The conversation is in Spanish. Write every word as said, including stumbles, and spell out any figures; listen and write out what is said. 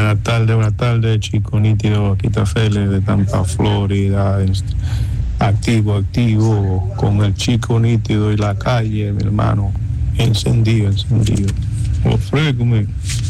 Buenas tardes, buenas tardes, Chico Nítido, aquí está Félix de Tampa, Florida, activo, activo, con el Chico Nítido y la calle, mi hermano, encendido, encendido. Ofrécame.